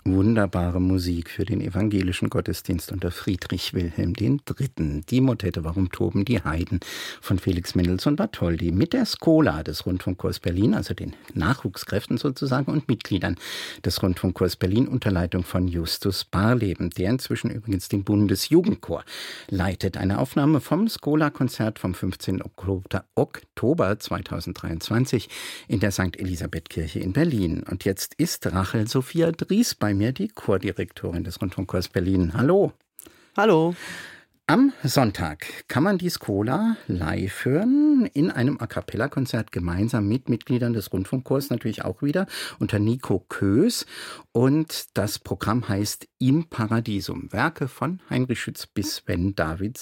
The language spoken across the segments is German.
Wunderbare Musik für den evangelischen Gottesdienst unter Friedrich Wilhelm III. Die Motette Warum toben die Heiden von Felix Mendelssohn Bartholdy mit der Schola des Rundfunkchors Berlin, also den Nachwuchskräften sozusagen und Mitgliedern des Rundfunkchors Berlin unter Leitung von Justus Barleben, der inzwischen übrigens den Bundesjugendchor leitet. Eine Aufnahme vom Schola-Konzert vom 15. Oktober 2023 in der St. Elisabeth-Kirche in Berlin. Und jetzt ist Rachel Sophia Dries bei mir, die Chordirektorin des Rundfunkchors Berlin. Hallo. Hallo. Am Sonntag kann man die Schola live hören in einem A-cappella-Konzert gemeinsam mit Mitgliedern des Rundfunkchors, natürlich auch wieder unter Nico Kös. Und das Programm heißt In Paradisum. Werke von Heinrich Schütz bis Sven David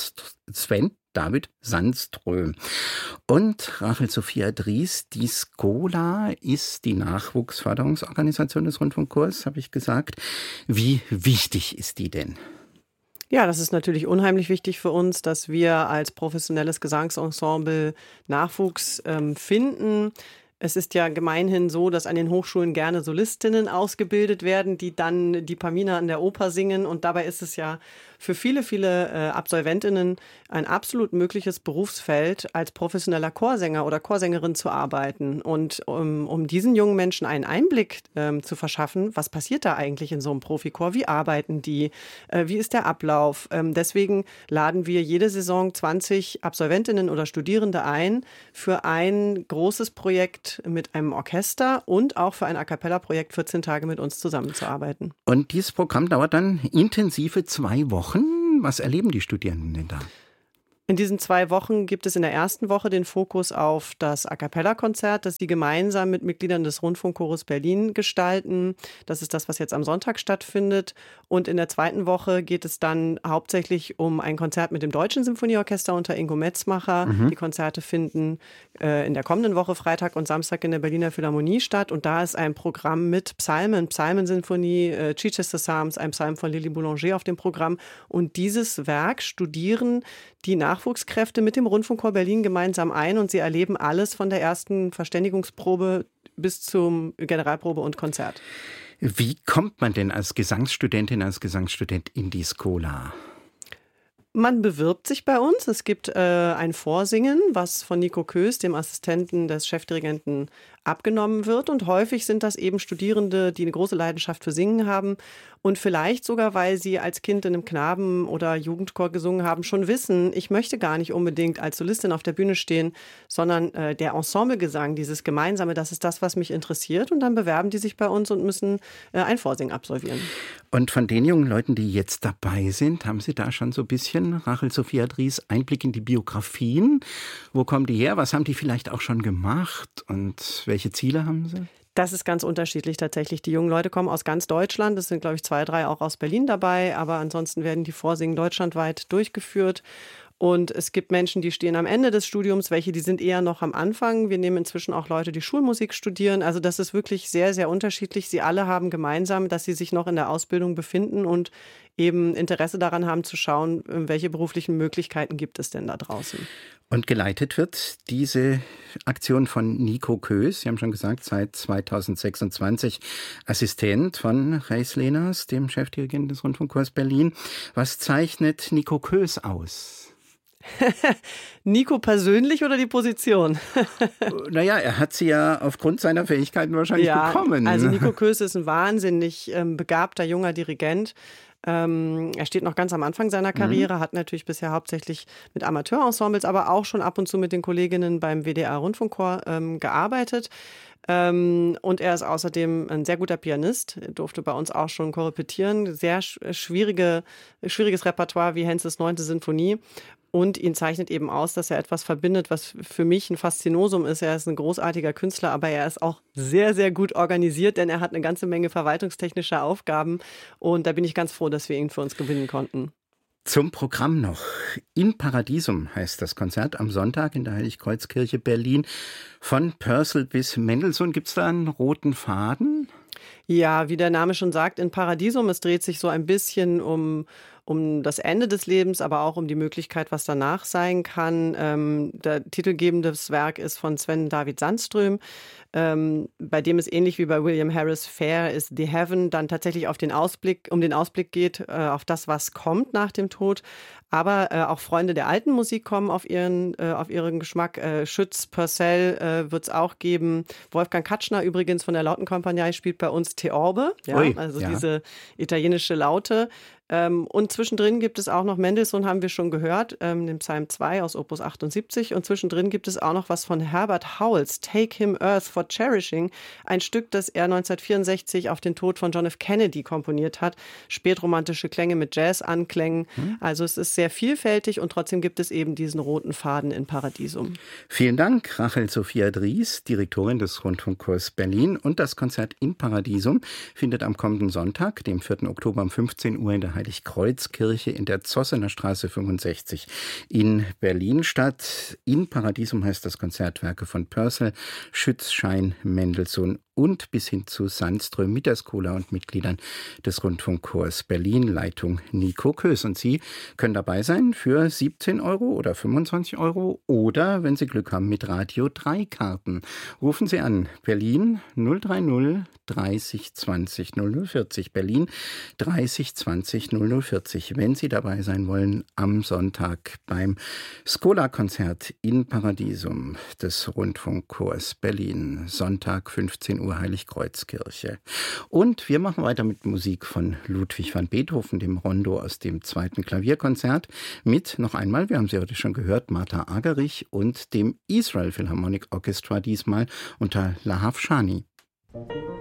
Sandström. Und Rachel Sophia Dries, die Schola ist die Nachwuchsförderungsorganisation des Rundfunkchors, habe ich gesagt. Wie wichtig ist die denn? Ja, das ist natürlich unheimlich wichtig für uns, dass wir als professionelles Gesangsensemble Nachwuchs finden. Es ist ja gemeinhin so, dass an den Hochschulen gerne Solistinnen ausgebildet werden, die dann die Pamina an der Oper singen. Und dabei ist es ja für viele, viele Absolventinnen ein absolut mögliches Berufsfeld, als professioneller Chorsänger oder Chorsängerin zu arbeiten. Und um diesen jungen Menschen einen Einblick zu verschaffen, was passiert da eigentlich in so einem Profichor? Wie arbeiten die? Wie ist der Ablauf? Deswegen laden wir jede Saison 20 Absolventinnen oder Studierende ein für ein großes Projekt mit einem Orchester und auch für ein A-cappella-Projekt 14 Tage mit uns zusammenzuarbeiten. Und dieses Programm dauert dann intensive 2 Wochen. Was erleben die Studierenden denn da? In diesen 2 Wochen gibt es in der ersten Woche den Fokus auf das A-cappella-Konzert, das sie gemeinsam mit Mitgliedern des Rundfunkchores Berlin gestalten. Das ist das, was jetzt am Sonntag stattfindet. Und in der zweiten Woche geht es dann hauptsächlich um ein Konzert mit dem Deutschen Symphonieorchester unter Ingo Metzmacher. Die Konzerte finden in der kommenden Woche Freitag und Samstag in der Berliner Philharmonie statt. Und da ist ein Programm mit Psalmen, Psalmensinfonie, Chichester Psalms, ein Psalm von Lili Boulanger auf dem Programm. Und dieses Werk studieren die Nachwuchskräfte mit dem Rundfunkchor Berlin gemeinsam ein und sie erleben alles von der ersten Verständigungsprobe bis zum Generalprobe und Konzert. Wie kommt man denn als Gesangsstudentin, als Gesangsstudent in die Schola? Man bewirbt sich bei uns. Es gibt ein Vorsingen, was von Nico Kös, dem Assistenten des Chefdirigenten, abgenommen wird. Und häufig sind das eben Studierende, die eine große Leidenschaft für Singen haben und vielleicht sogar, weil sie als Kind in einem Knaben- oder Jugendchor gesungen haben, schon wissen, ich möchte gar nicht unbedingt als Solistin auf der Bühne stehen, sondern der Ensemblegesang, dieses Gemeinsame, das ist das, was mich interessiert. Und dann bewerben die sich bei uns und müssen ein Vorsingen absolvieren. Und von den jungen Leuten, die jetzt dabei sind, haben Sie da schon so ein bisschen, Rachel Sophia Dries, Einblick in die Biografien? Wo kommen die her? Was haben die vielleicht auch schon gemacht? Und welche Ziele haben sie? Das ist ganz unterschiedlich tatsächlich. Die jungen Leute kommen aus ganz Deutschland. Es sind, glaube ich, 2, 3 auch aus Berlin dabei. Aber ansonsten werden die Vorsingen deutschlandweit durchgeführt. Und es gibt Menschen, die stehen am Ende des Studiums, welche, die sind eher noch am Anfang. Wir nehmen inzwischen auch Leute, die Schulmusik studieren. Also das ist wirklich sehr, sehr unterschiedlich. Sie alle haben gemeinsam, dass sie sich noch in der Ausbildung befinden und eben Interesse daran haben zu schauen, welche beruflichen Möglichkeiten gibt es denn da draußen. Und geleitet wird diese Aktion von Nico Kös, Sie haben schon gesagt, seit 2026 Assistent von Reis Lehners, dem Chefdirigenten des Rundfunkchors Berlin. Was zeichnet Nico Kös aus? Nico persönlich oder die Position? Naja, er hat sie ja aufgrund seiner Fähigkeiten wahrscheinlich bekommen. Also Nico Kös ist ein wahnsinnig begabter junger Dirigent. Er steht noch ganz am Anfang seiner Karriere, hat natürlich bisher hauptsächlich mit Amateurensembles, aber auch schon ab und zu mit den Kolleginnen beim WDR-Rundfunkchor gearbeitet. Und er ist außerdem ein sehr guter Pianist, er durfte bei uns auch schon korrepetieren. Sehr schwieriges Repertoire wie Hensels 9. Sinfonie. Und ihn zeichnet eben aus, dass er etwas verbindet, was für mich ein Faszinosum ist. Er ist ein großartiger Künstler, aber er ist auch sehr, sehr gut organisiert, denn er hat eine ganze Menge verwaltungstechnischer Aufgaben. Und da bin ich ganz froh, dass wir ihn für uns gewinnen konnten. Zum Programm noch. In Paradisum heißt das Konzert am Sonntag in der Heiligkreuzkirche Berlin. Von Purcell bis Mendelssohn. Gibt es da einen roten Faden? Ja, wie der Name schon sagt, in Paradisum. Es dreht sich so ein bisschen um das Ende des Lebens, aber auch um die Möglichkeit, was danach sein kann. Der titelgebende Werk ist von Sven David Sandström. bei dem es ähnlich wie bei William Harris Fair ist The Heaven dann tatsächlich um den Ausblick geht, auf das, was kommt nach dem Tod. Aber auch Freunde der alten Musik kommen auf ihren Geschmack. Schütz, Purcell wird es auch geben. Wolfgang Katschner übrigens von der Lautenkompanie spielt bei uns Theorbe, diese italienische Laute. Und zwischendrin gibt es auch noch Mendelssohn, haben wir schon gehört, den Psalm 2 aus Opus 78. Und zwischendrin gibt es auch noch was von Herbert Howells, Take Him Earth for Cherishing, ein Stück, das er 1964 auf den Tod von John F. Kennedy komponiert hat. Spätromantische Klänge mit Jazz-Anklängen. Also es ist sehr vielfältig und trotzdem gibt es eben diesen roten Faden in Paradiesum. Vielen Dank, Rachel Sophia Dries, Direktorin des Rundfunkchors Berlin. Und das Konzert in Paradiesum findet am kommenden Sonntag, dem 4. Oktober um 15 Uhr in der Heiligkreuzkirche in der Zossener Straße 65 in Berlin statt. In Paradiesum heißt das Konzert Werke von Purcell, Schütz, Schein, Mendelssohn und bis hin zu Sandström mit der Schola und Mitgliedern des Rundfunkchors Berlin, Leitung Nico Kös. Und Sie können dabei sein für 17 € oder 25 € oder, wenn Sie Glück haben, mit Radio 3 Karten. Rufen Sie an, Berlin 030 30 20 0040, Berlin 30 20 0040, wenn Sie dabei sein wollen am Sonntag beim Schola-Konzert in Paradiesum des Rundfunkchors Berlin, Sonntag 15 Uhr Heiligkreuzkirche. Und wir machen weiter mit Musik von Ludwig van Beethoven, dem Rondo aus dem 2. Klavierkonzert, mit noch einmal, wir haben sie heute schon gehört, Martha Argerich und dem Israel Philharmonic Orchestra, diesmal unter Lahav Shani.